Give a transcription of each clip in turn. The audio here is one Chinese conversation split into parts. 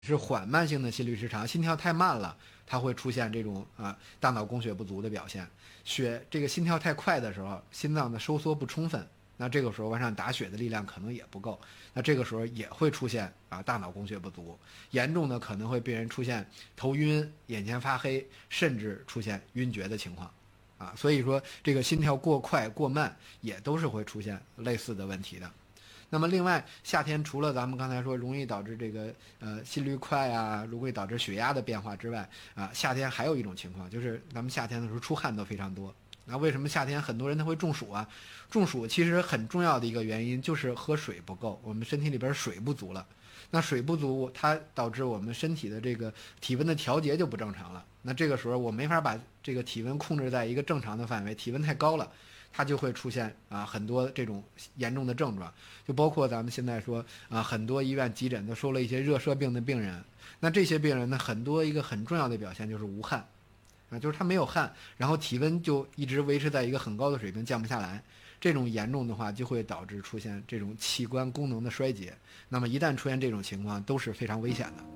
是缓慢性的心律失常，心跳太慢了，它会出现这种大脑供血不足的表现。这个心跳太快的时候，心脏的收缩不充分，那这个时候往上打血的力量可能也不够，那这个时候也会出现大脑供血不足，严重的可能会病人出现头晕、眼前发黑，甚至出现晕厥的情况。所以说这个心跳过快过慢也都是会出现类似的问题的。那么另外，夏天除了咱们刚才说容易导致这个心率快容易导致血压的变化之外，夏天还有一种情况，就是咱们夏天的时候出汗都非常多。那为什么夏天很多人他会中暑啊？中暑其实很重要的一个原因就是喝水不够，我们身体里边水不足了。那水不足，它导致我们身体的这个体温的调节就不正常了。那这个时候我没法把这个体温控制在一个正常的范围，体温太高了，它就会出现很多这种严重的症状，就包括咱们现在说很多医院急诊都收了一些热射病的病人。那这些病人呢，很多一个很重要的表现就是无汗就是他没有汗，然后体温就一直维持在一个很高的水平，降不下来。这种严重的话就会导致出现这种器官功能的衰竭。那么一旦出现这种情况，都是非常危险的。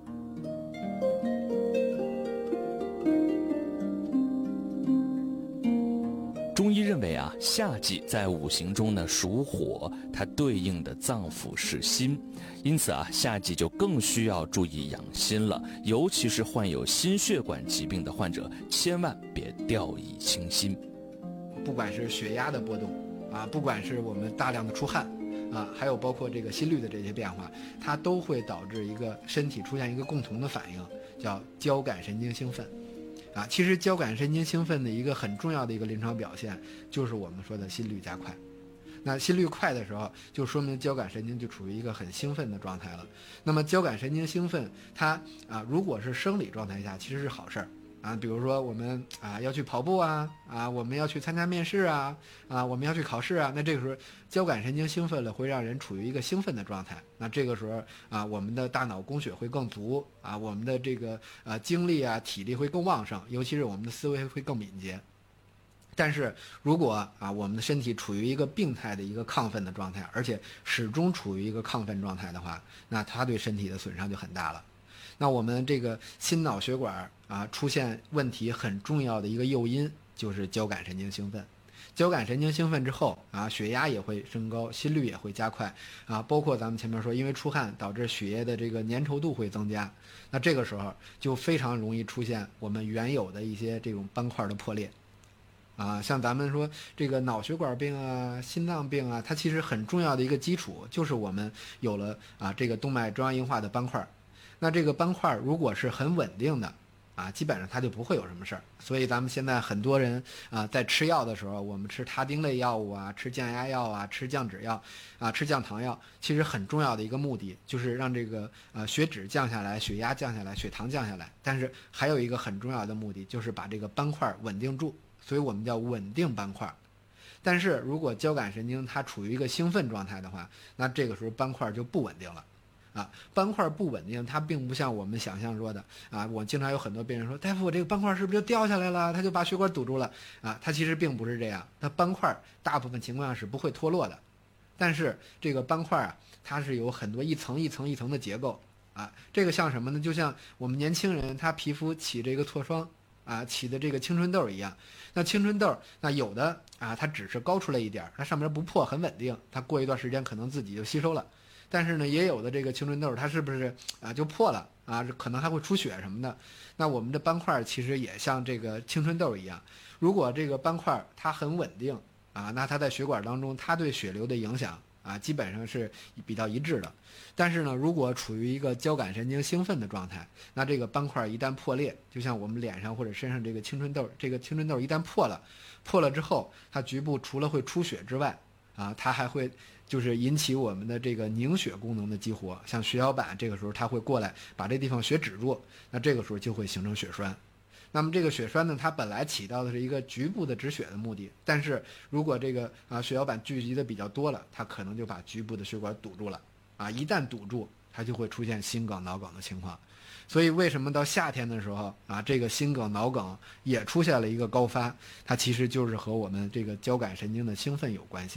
中医认为夏季在五行中呢属火，它对应的脏腑是心，因此夏季就更需要注意养心了。尤其是患有心血管疾病的患者，千万别掉以轻心。 不管是血压的波动不管是我们大量的出汗还有包括这个心率的这些变化，它都会导致一个身体出现一个共同的反应，叫交感神经兴奋。其实交感神经兴奋的一个很重要的一个临床表现，就是我们说的心率加快。那心率快的时候，就说明交感神经就处于一个很兴奋的状态了。那么交感神经兴奋，它如果是生理状态下，其实是好事儿比如说我们要去跑步我们要去参加面试我们要去考试那这个时候交感神经兴奋了，会让人处于一个兴奋的状态。那这个时候我们的大脑供血会更足我们的这个精力体力会更旺盛，尤其是我们的思维会更敏捷。但是如果我们的身体处于一个病态的一个亢奋的状态，而且始终处于一个亢奋状态的话，那它对身体的损伤就很大了。那我们这个心脑血管出现问题很重要的一个诱因就是交感神经兴奋。交感神经兴奋之后血压也会升高，心率也会加快包括咱们前面说，因为出汗导致血液的这个粘稠度会增加，那这个时候就非常容易出现我们原有的一些这种斑块的破裂像咱们说这个脑血管病心脏病它其实很重要的一个基础就是我们有了这个动脉粥样硬化的斑块。那这个斑块如果是很稳定的基本上它就不会有什么事儿。所以咱们现在很多人在吃药的时候，我们吃他汀类药物吃降压药吃降脂药吃降糖药，其实很重要的一个目的就是让这个血脂降下来，血压降下来，血糖降下来。但是还有一个很重要的目的，就是把这个斑块稳定住，所以我们叫稳定斑块。但是如果交感神经它处于一个兴奋状态的话，那这个时候斑块就不稳定了斑块不稳定，它并不像我们想象说的我经常有很多病人说，大夫，我这个斑块是不是就掉下来了，它就把血管堵住了它其实并不是这样。它斑块大部分情况下是不会脱落的，但是这个斑块它是有很多一层一层一层的结构这个像什么呢？就像我们年轻人他皮肤起这个痤疮起的这个青春痘一样。那青春痘那有的它只是高出来一点，它上面不破，很稳定，它过一段时间可能自己就吸收了。但是呢，也有的这个青春痘它是不是就破了可能还会出血什么的。那我们的斑块其实也像这个青春痘一样，如果这个斑块它很稳定那它在血管当中它对血流的影响基本上是比较一致的。但是呢，如果处于一个交感神经兴奋的状态，那这个斑块一旦破裂，就像我们脸上或者身上这个青春痘，这个青春痘一旦破了之后，它局部除了会出血之外它还会就是引起我们的这个凝血功能的激活，像血小板这个时候它会过来把这地方血止住，那这个时候就会形成血栓。那么这个血栓呢，它本来起到的是一个局部的止血的目的，但是如果这个血小板聚集的比较多了，它可能就把局部的血管堵住了一旦堵住，它就会出现心梗脑梗的情况。所以为什么到夏天的时候这个心梗脑梗也出现了一个高发，它其实就是和我们这个交感神经的兴奋有关系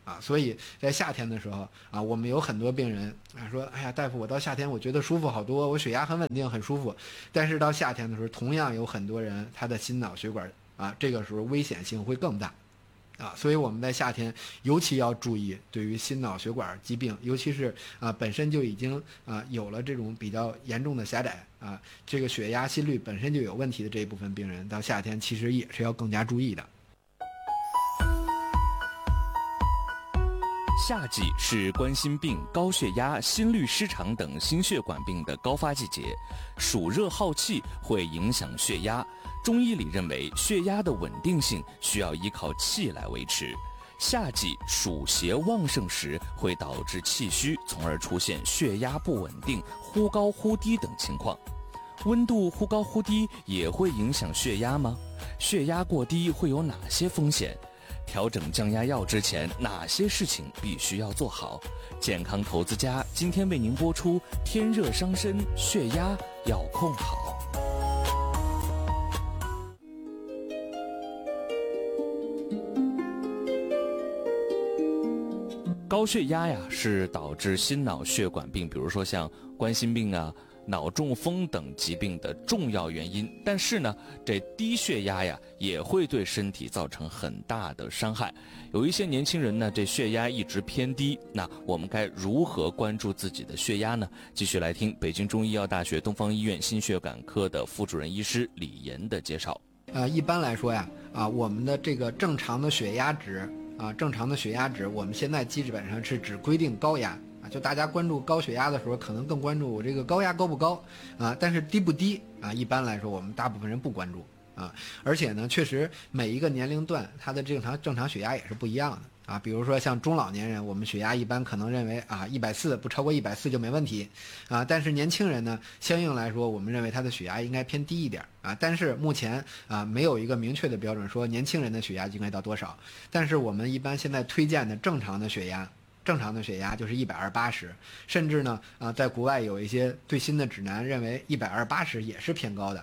所以在夏天的时候我们有很多病人说，哎呀，大夫，我到夏天我觉得舒服好多，我血压很稳定，很舒服。但是到夏天的时候，同样有很多人他的心脑血管这个时候危险性会更大。所以我们在夏天尤其要注意，对于心脑血管疾病，尤其是本身就已经有了这种比较严重的狭窄这个血压、心率本身就有问题的这一部分病人，到夏天其实也是要更加注意的。 夏季是冠心病、高血压、心律失常等心血管病的高发季节，暑热好气会影响血压。中医里认为，血压的稳定性需要依靠气来维持。夏季暑邪旺盛时，会导致气虚，从而出现血压不稳定、忽高忽低等情况。温度忽高忽低也会影响血压吗？血压过低会有哪些风险？调整降压药之前，哪些事情必须要做好？健康投资家今天为您播出：天热伤身，血压要控好。高血压是导致心脑血管病，比如说像冠心病脑中风等疾病的重要原因。但是呢，这低血压也会对身体造成很大的伤害。有一些年轻人呢，这血压一直偏低，那我们该如何关注自己的血压呢？继续来听北京中医药大学东方医院心血管科的副主任医师李岩的介绍。 一般来说我们的这个正常的血压值我们现在基本上是只规定高压就大家关注高血压的时候，可能更关注我这个高压高不高但是低不低一般来说我们大部分人不关注而且呢，确实每一个年龄段它的正常血压也是不一样的比如说像中老年人，我们血压一般可能认为140不超过140就没问题但是年轻人呢，相应来说我们认为他的血压应该偏低一点但是目前没有一个明确的标准说年轻人的血压应该到多少。但是我们一般现在推荐的正常的血压就是120/80，甚至呢在国外有一些最新的指南认为120/80也是偏高的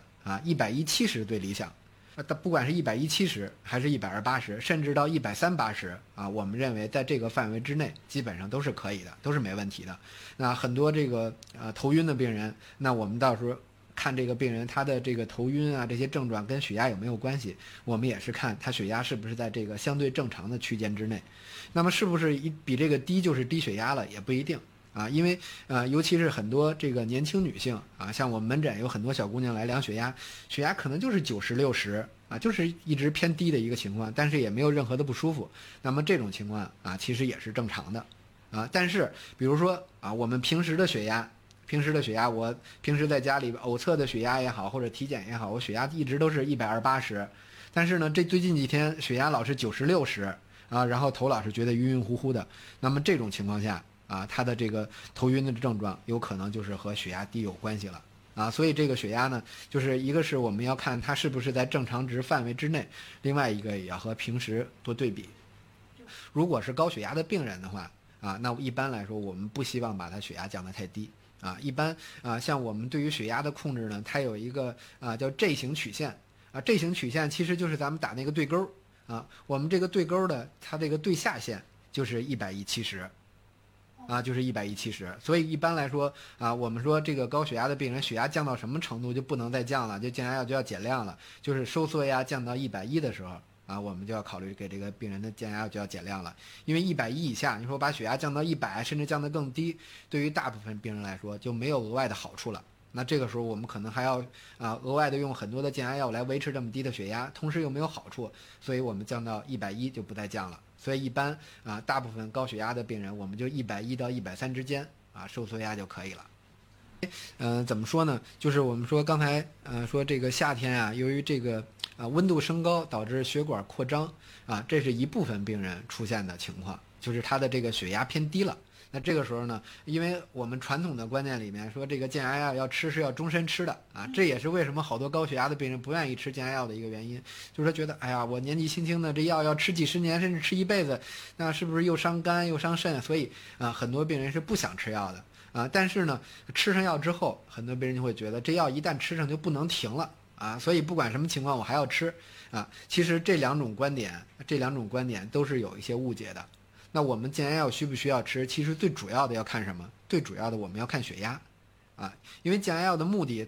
110/70最理想。不管是110/70还是120/80，甚至到130/80我们认为在这个范围之内基本上都是可以的，都是没问题的。那很多这个头晕的病人，那我们到时候看这个病人他的这个头晕这些症状跟血压有没有关系，我们也是看他血压是不是在这个相对正常的区间之内。那么是不是比这个低就是低血压了也不一定因为尤其是很多这个年轻女性像我们门诊有很多小姑娘来量血压，血压可能就是90、60就是一直偏低的一个情况，但是也没有任何的不舒服。那么这种情况其实也是正常的但是比如说我们平时的血压，我平时在家里偶测的血压也好，或者体检也好，我血压一直都是120/80，但是呢，这最近几天血压老是90、60然后头老是觉得晕晕乎乎的。那么这种情况下他的这个头晕的症状有可能就是和血压低有关系了所以这个血压呢，就是一个是我们要看它是不是在正常值范围之内，另外一个也要和平时多对比。如果是高血压的病人的话那一般来说我们不希望把他血压降得太低一般像我们对于血压的控制呢，它有一个叫 G 型曲线G 型曲线其实就是咱们打那个对勾我们这个对勾的它这个对下限就是110/70就是110/70。所以一般来说我们说这个高血压的病人血压降到什么程度就不能再降了，就降压药就要减量了，就是收缩压降到110的时候我们就要考虑给这个病人的降压药就要减量了。因为110以下，你说把血压降到100甚至降得更低，对于大部分病人来说就没有额外的好处了。那这个时候我们可能还要额外的用很多的降压药来维持这么低的血压，同时又没有好处，所以我们降到110就不再降了。所以一般大部分高血压的病人，我们就110到130之间收缩压就可以了。怎么说呢？就是我们说刚才说这个夏天由于这个温度升高导致血管扩张这是一部分病人出现的情况，就是他的这个血压偏低了。那这个时候呢，因为我们传统的观念里面说这个降压药要吃是要终身吃的这也是为什么好多高血压的病人不愿意吃降压药的一个原因，就是他觉得哎呀，我年纪轻轻的这药要吃几十年甚至吃一辈子，那是不是又伤肝又伤肾，所以很多病人是不想吃药的但是呢，吃上药之后，很多病人就会觉得这药一旦吃上就不能停了所以不管什么情况我还要吃其实这两种观点都是有一些误解的。 那我们降压药需不需要吃？其实最主要的要看什么？最主要的我们要看血压，啊，因为降压药的目的